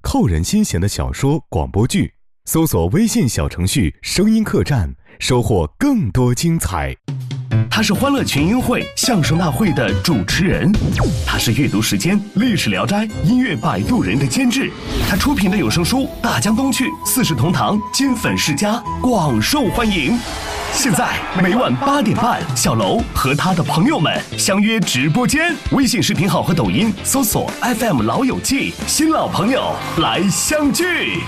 扣人心弦的小说、广播剧，搜索微信小程序声音客栈，收获更多精彩。 他是欢乐群英会相声大会的主持人，他是阅读时间历史聊斋音乐摆渡人的监制，他出品的有声书《大江东去》四世同堂金粉世家广受欢迎。现在每晚8点半，小楼和他的朋友们相约直播间，微信视频号和抖音搜索 FM 老友记，新老朋友来相聚。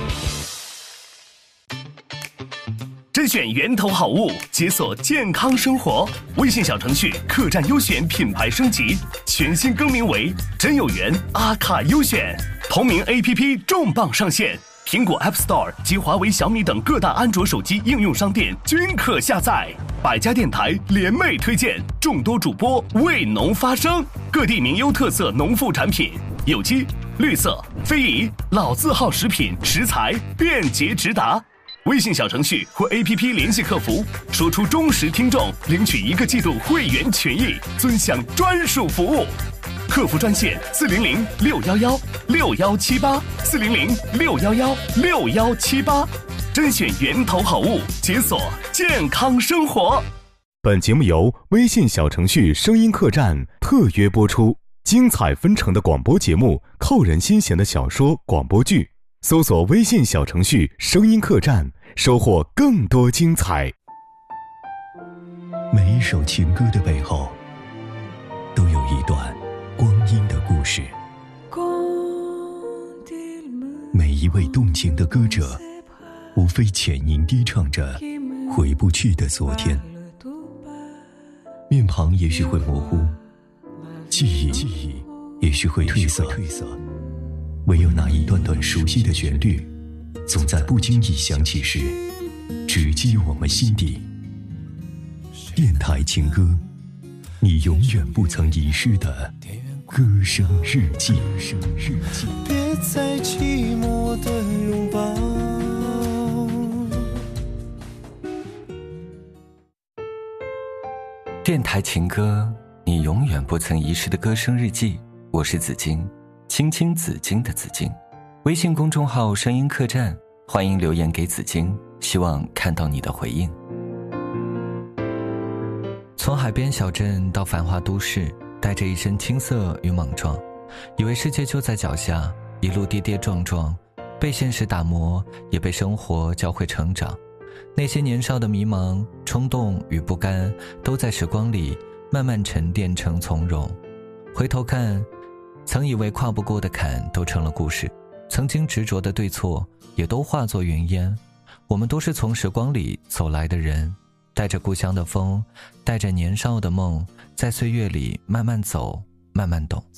甄选源头好物，解锁健康生活。微信小程序客栈优选品牌升级，全新更名为真有缘阿卡优选。同名 APP 重磅上线，苹果 App Store 及华为、小米等各大安卓手机应用商店均可下载。百家电台联袂推荐，众多主播为农发声，各地名优特色农副产品，有机、绿色、非遗、老字号食品食材便捷直达。微信小程序或 APP 联系客服，说出忠实听众，领取1个季度会员权益，尊享专属服务。客服专线400-611-6178，400-611-6178，甄选源头好物，解锁健康生活。 本节目由微信小程序声音客栈特约播出，精彩纷呈的广播节目，扣人心弦的小说、广播剧，搜索微信小程序声音客栈，收获更多精彩。 每一首情歌的背后都有一段光阴的故事，每一位动情的歌者无非浅吟低唱着回不去的昨天，面庞也许会模糊，记忆也许会褪色，唯有那一段段熟悉的旋律，总在不经意响起时直击我们心底。电台情歌，你永远不曾遗失的歌声日记。 别再寂寞的拥抱。 电台情歌，你永远不曾遗失的歌声日记。我是紫荆，青青紫荆的紫荆。微信公众号声音客栈，欢迎留言给紫荆，希望看到你的回应。从海边小镇到繁华都市，带着一身青涩与莽撞，以为世界就在脚下，一路跌跌撞撞，被现实打磨，也被生活教会成长。那些年少的迷茫、冲动与不甘，都在时光里慢慢沉淀成从容。回头看，曾以为跨不过的坎都成了故事，曾经执着的对错也都化作云烟。我们都是从时光里走来的人，带着故乡的风，带着年少的梦，在岁月里慢慢走，慢慢懂。